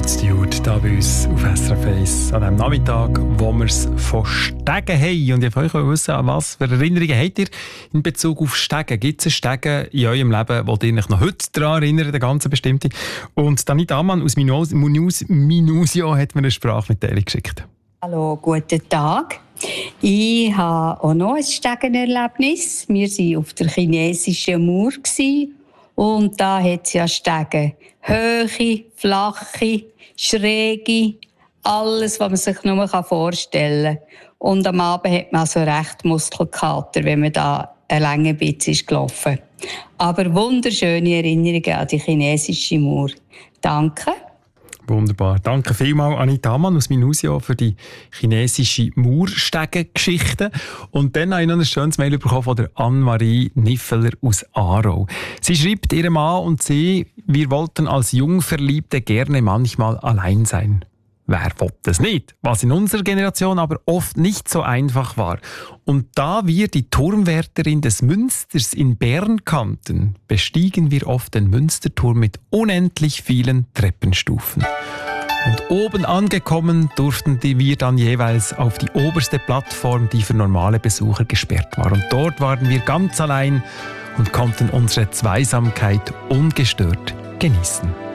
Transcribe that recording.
Rod Stewart hier bei uns auf SRF 1 an diesem Nachmittag, wo wir es von Stegen haben. Und ich wollte euch wissen, was für Erinnerungen habt ihr in Bezug auf Stegen? Gibt es Stegen in eurem Leben, wo ihr euch noch heute daran erinnert, der ganze bestimmte? Und Anita Ammann aus Minusio hat mir eine Sprachmitteilung geschickt. Hallo, guten Tag. Ich habe auch noch ein Stegenerlebnis. Wir waren auf der chinesischen Mauer und da hat es ja Stegen. Höhe, flache, schräge, alles, was man sich nur vorstellen kann. Und am Abend hat man also recht Muskelkater, wenn man da einen langen Bitz ist gelaufen. Aber wunderschöne Erinnerungen an die chinesische Mauer. Danke. Wunderbar. Danke vielmals, Anita Ammann aus Minusio, für die chinesische Mauerstegen-Geschichte. Und dann habe ich noch ein schönes Mail bekommen von der Anne-Marie Niffeler aus Aarau. Sie schreibt ihrem Mann und sie: Wir wollten als Jungverliebte gerne manchmal allein sein. Wer will das nicht? Was in unserer Generation aber oft nicht so einfach war. Und da wir die Turmwärterin des Münsters in Bern kannten, bestiegen wir oft den Münsterturm mit unendlich vielen Treppenstufen. Und oben angekommen durften wir dann jeweils auf die oberste Plattform, die für normale Besucher gesperrt war. Und dort waren wir ganz allein und konnten unsere Zweisamkeit ungestört genießen.